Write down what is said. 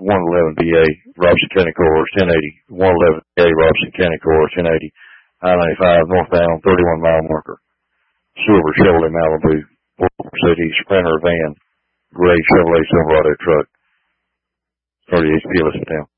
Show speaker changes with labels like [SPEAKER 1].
[SPEAKER 1] 111 VA, Robeson County Course, 1080, 111 VA, Robeson County Course, 1080, I-95 northbound, 31-mile marker. Silver Chevrolet Malibu, Ford City Sprinter van, gray Chevrolet Silverado truck, 38 Peerless town.